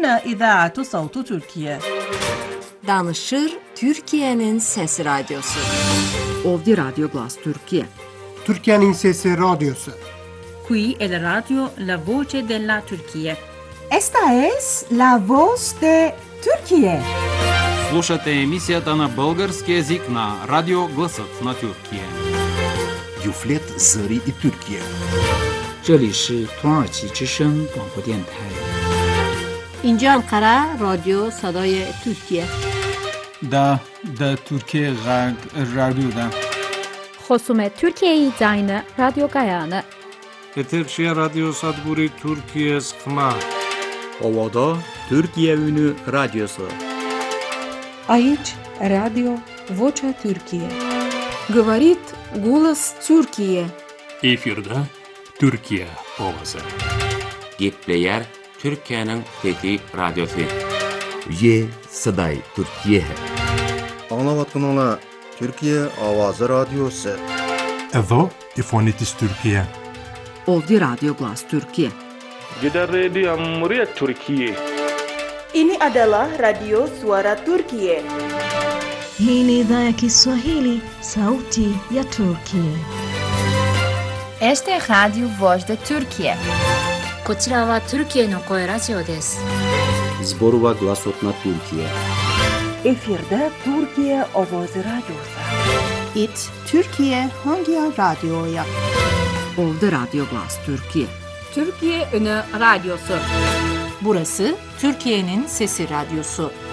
هنا إذاعة صوت تركيا. Danışır Türkiye'nin Sesi Radyosu. Ovdje Radio Glas Türkiye. Türkiye'nin Sesi Radyosu. Qui è la radio La Voce della Turchia. Esta es La Voz de Turquía. Слушате емисията на български език на Радио Гласът на Türkiye. Юфлет Зări и Türkiye. 这里是土耳其之声广播电台。 اینجا انقره رادیو صدای ترکیه. دا Türkiye Radyo'da. خصوم Türkiye Zayını Radyo Gayanı. Eterşehir Radyo Sadburi Türkiye Sıkma. Ovada Türkiye Ünü Radyosu. Aici Radio Vocea Türkiye. Говорит голос Türkiye. Efirde Türkiye Ovası. Gepleyer Türkiye'nin Fethi Radyosu. Ye Saday Türkiye. Anlavatın ola Türkiye Avazı Radyosu. Evo İfonitis Türkiye. Ovdje Radio Glas Türkiye. Gidan Radio Murya Türkiye. Ini adalah Radio Suara Turkiye. Hii ni idhaa ya Kiswahili, Sauti ya Turkiye. Este es Radio Voz de Turkiye. こちらはトルキエの声ラジオです。 Zborova Glasot na Türkiye. Efirde Türkiye Ovozi Radyosu. It Türkiye Hangi Radyo'ya? Ovdje Radio Glas Türkiye. Türkiye Ünü Radyosu. Burası Türkiye'nin Sesi Radyosu.